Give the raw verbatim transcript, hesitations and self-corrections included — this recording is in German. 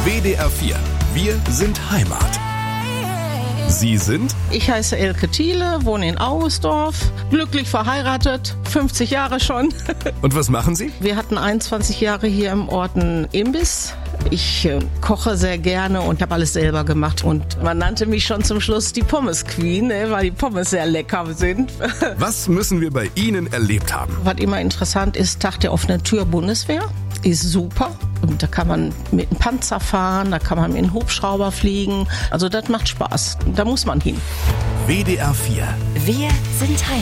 W D R vier. Wir sind Heimat. Sie sind? Ich heiße Elke Thiele, wohne in Augusdorf, glücklich verheiratet, fünfzig Jahre schon. Und was machen Sie? Wir hatten einundzwanzig Jahre hier im Ort einen Imbiss. Ich äh, koche sehr gerne und habe alles selber gemacht. Und man nannte mich schon zum Schluss die Pommes Queen, ne, weil die Pommes sehr lecker sind. Was müssen wir bei Ihnen erlebt haben? Was immer interessant ist, Tag der offenen Tür Bundeswehr. Ist super. Und da kann man mit einem Panzer fahren, da kann man mit einem Hubschrauber fliegen. Also das macht Spaß. Da muss man hin. W D R vier. Wir sind Heimat.